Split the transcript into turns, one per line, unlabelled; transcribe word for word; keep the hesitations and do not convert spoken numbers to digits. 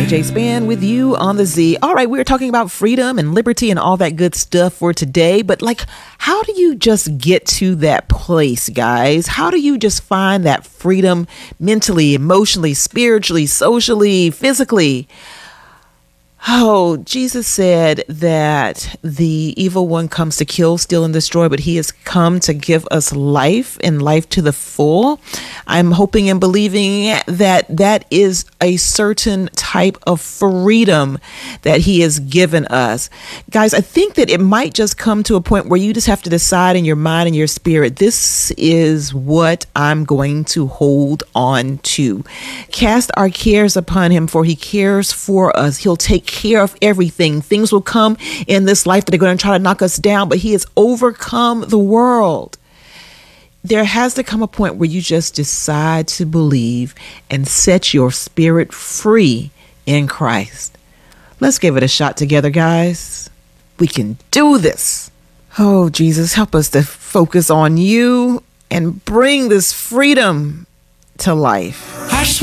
J Span with you on the Z. All right, we're talking about freedom and liberty and all that good stuff for today. But like, how do you just get to that place, guys? How do you just find that freedom mentally, emotionally, spiritually, socially, physically? Oh, Jesus said that the evil one comes to kill, steal, and destroy, but he has come to give us life and life to the full. I'm hoping and believing that that is a certain type of freedom that he has given us. Guys, I think that it might just come to a point where you just have to decide in your mind and your spirit, this is what I'm going to hold on to. Cast our cares upon him, for he cares for us. He'll take care of everything. Things will come in this life that are going to try to knock us down, but he has overcome the world. There has to come a point where you just decide to believe and set your spirit free in Christ. Let's give it a shot together, guys. We can do this. Oh, Jesus, help us to focus on you and bring this freedom to life.